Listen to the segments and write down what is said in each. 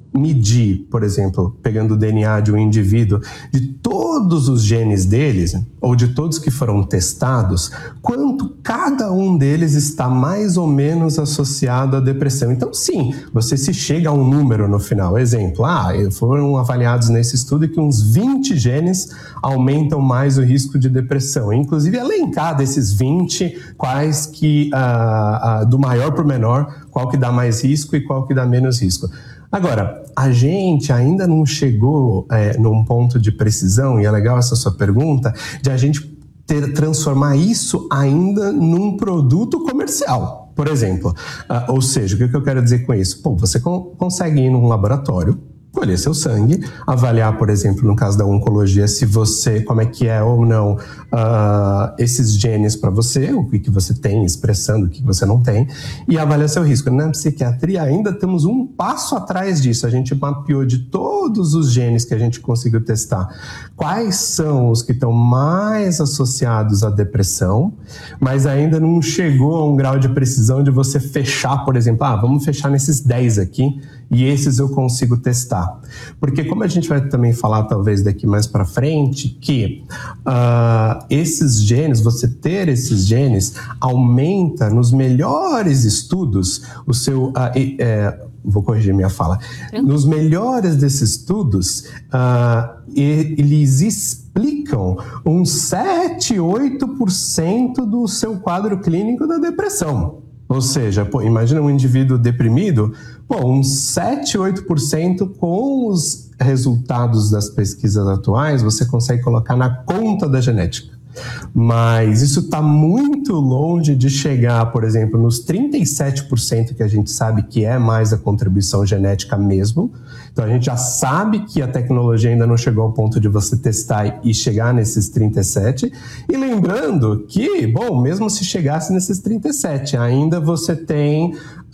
medir, por exemplo, pegando o DNA de um indivíduo, de todos os genes deles, ou de todos que foram testados, quanto cada um deles está mais ou menos associado à depressão. Então, sim, você se chega a um número no final. Exemplo, foram avaliados nesse estudo que uns 20 genes aumentam mais o risco de depressão. Inclusive, elencar desses 20, quais que, do maior para o menor, qual que dá mais risco e qual que dá menos risco. Agora, a gente ainda não chegou num ponto de precisão, e é legal essa sua pergunta, de a gente transformar isso ainda num produto comercial, por exemplo. Ou seja, o que eu quero dizer com isso? Você consegue ir num laboratório, colher seu sangue, avaliar, por exemplo, no caso da oncologia, se você, como é que é ou não esses genes para você, o que você tem expressando, o que você não tem, e avaliar seu risco. Na psiquiatria ainda temos um passo atrás disso, a gente mapeou de todos os genes que a gente conseguiu testar, quais são os que estão mais associados à depressão, mas ainda não chegou a um grau de precisão de você fechar, por exemplo, vamos fechar nesses 10 aqui, e esses eu consigo testar. Porque como a gente vai também falar talvez daqui mais para frente, que esses genes, você ter esses genes, aumenta nos melhores estudos o seu... vou corrigir minha fala. Nos melhores desses estudos, eles explicam uns 7, 8% do seu quadro clínico da depressão. Ou seja, imagina um indivíduo deprimido, uns 7, 8% com os resultados das pesquisas atuais, você consegue colocar na conta da genética. Mas isso está muito longe de chegar, por exemplo, nos 37% que a gente sabe que é mais a contribuição genética mesmo. Então a gente já sabe que a tecnologia ainda não chegou ao ponto de você testar e chegar nesses 37%. E lembrando que, mesmo se chegasse nesses 37%, ainda você tem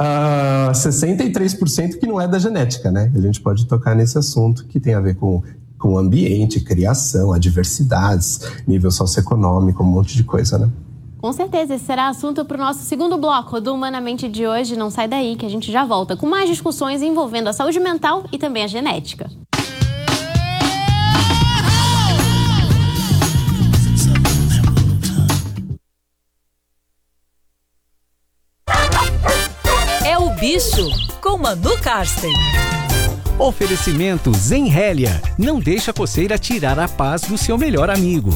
63% que não é da genética, né? A gente pode tocar nesse assunto que tem a ver com o ambiente, criação, adversidades, nível socioeconômico, um monte de coisa, né? Com certeza, esse será assunto para o nosso segundo bloco do Humanamente de hoje. Não sai daí que a gente já volta com mais discussões envolvendo a saúde mental e também a genética. É o Bicho, com Manu Karsten. Oferecimento Zenrelia. Não deixa a coceira tirar a paz do seu melhor amigo.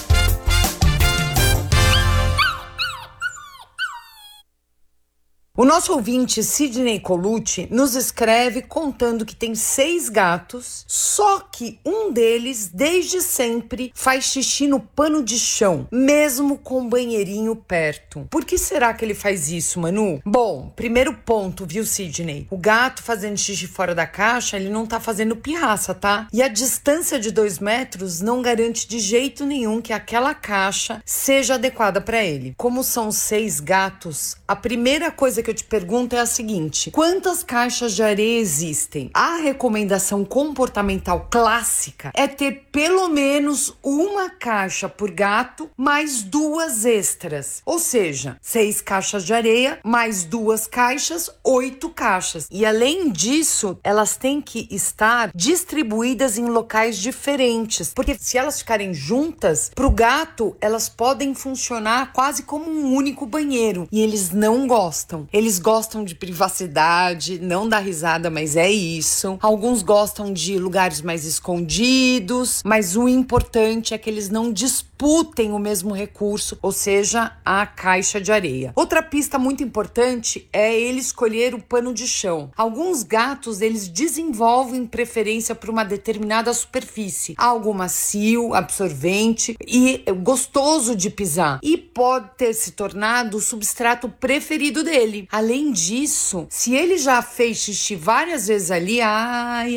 O nosso ouvinte Sidney Colucci nos escreve contando que tem 6 gatos, só que um deles, desde sempre, faz xixi no pano de chão, mesmo com o banheirinho perto. Por que será que ele faz isso, Manu? Bom, primeiro ponto, viu, Sidney? O gato fazendo xixi fora da caixa, ele não tá fazendo pirraça, tá? E a distância de 2 metros não garante de jeito nenhum que aquela caixa seja adequada para ele. Como são 6 gatos, a primeira coisa que eu te pergunto é a seguinte: quantas caixas de areia existem? A recomendação comportamental clássica é ter pelo menos uma caixa por gato mais 2 extras. Ou seja, 6 caixas de areia mais 2 caixas, 8 caixas. E além disso, elas têm que estar distribuídas em locais diferentes. Porque se elas ficarem juntas, pro gato, elas podem funcionar quase como um único banheiro. E eles não gostam. Eles gostam de privacidade, não dá risada, mas é isso. Alguns gostam de lugares mais escondidos, mas o importante é que eles não disputem o mesmo recurso, ou seja, a caixa de areia. Outra pista muito importante é ele escolher o pano de chão. Alguns gatos, eles desenvolvem preferência por uma determinada superfície, algo macio, absorvente e gostoso de pisar, e pode ter se tornado o substrato preferido dele. Além disso, se ele já fez xixi várias vezes ali, ai,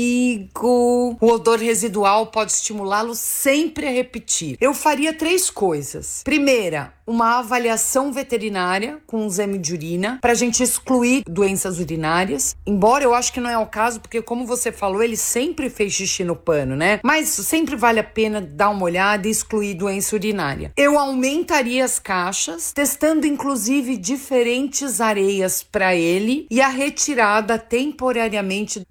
amigo, o odor residual pode estimulá-lo sempre a repetir. Eu faria 3 coisas. Primeira, uma avaliação veterinária com um exame de urina pra gente excluir doenças urinárias. Embora eu acho que não é o caso, porque como você falou, ele sempre fez xixi no pano, né? Mas sempre vale a pena dar uma olhada e excluir doença urinária. Eu aumentaria as caixas, testando inclusive diferentes areias para ele e a retirada temporariamente